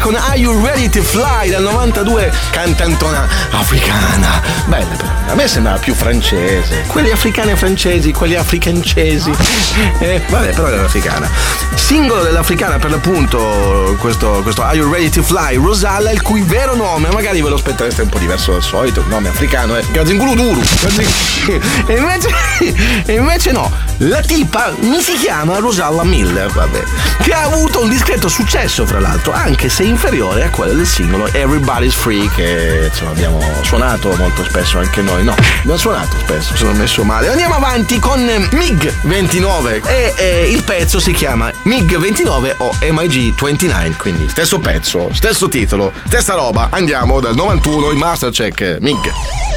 con Are You Ready to Fly dal 92, cantantona africana. Bella però, a me sembrava più francese. Quelli africani e francesi, quelli africancesi. Vabbè, però era africana. Singolo dell'africana per l'appunto, questo Are You Ready to Fly, Rosalla, il cui vero nome, magari ve lo aspettereste un po' diverso dal solito, il nome africano è Gazinguluduru. E invece no, la tipa mi si chiama Rosalla Miller, vabbè, che ha avuto un discreto successo fra l'altro, anche se inferiore a quello del singolo Everybody's Free, che insomma abbiamo suonato molto spesso anche noi. No, abbiamo suonato spesso, sono messo male. Andiamo avanti con MiG-29 e il pezzo si chiama MiG-29 o MiG-29, quindi stesso pezzo, stesso titolo, stessa roba. Andiamo dal 91 in Mastercheck MiG.